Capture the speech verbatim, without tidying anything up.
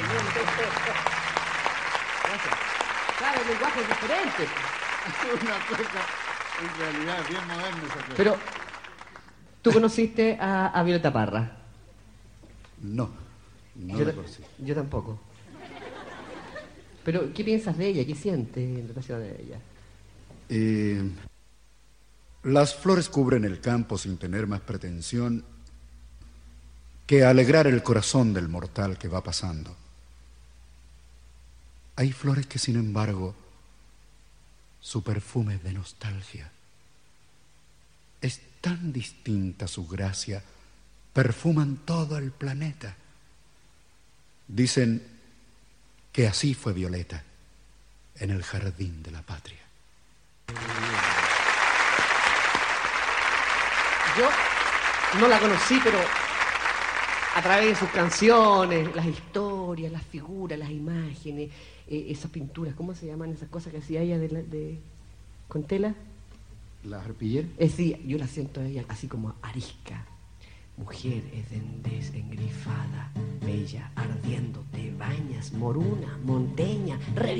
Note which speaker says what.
Speaker 1: Gracias. Claro, el lenguaje es diferente.
Speaker 2: Una cosa, en realidad, bien moderna esa cosa.
Speaker 1: Pero, ¿tú conociste a, a Violeta Parra?
Speaker 2: No, no
Speaker 1: yo,
Speaker 2: la conocí.
Speaker 1: Yo tampoco. Pero, ¿qué piensas de ella? ¿Qué sientes en relación a ella?
Speaker 2: Eh, las flores cubren el campo sin tener más pretensión que alegrar el corazón del mortal que va pasando. Hay flores que, sin embargo, su perfume es de nostalgia. Es tan distinta su gracia, perfuman todo el planeta. Dicen que así fue Violeta en el jardín de la patria.
Speaker 1: Yo no la conocí, pero a través de sus canciones, las historias, las figuras, las imágenes, eh, esas pinturas, ¿cómo se llaman esas cosas que hacía ella de, la, de con tela?
Speaker 2: ¿La arpillera?
Speaker 1: Es decir, yo la siento a ella así como arisca. Mujer edendez engrifada, bella, ardiendo, te bañas, moruna, monteña,